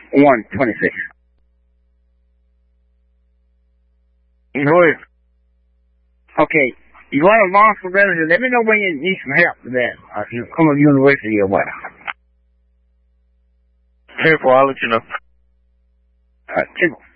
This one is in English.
126. Go ahead. Okay. You want a lawful resident? Let me know when you need some help with that. Come to university or what. Careful, I'll let you know. Tickle.